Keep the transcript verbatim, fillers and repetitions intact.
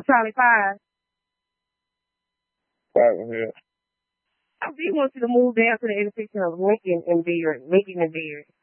Probably five. Five and a half. I really want you to move down to the intersection of Lincoln and Beard, Lincoln and Beard.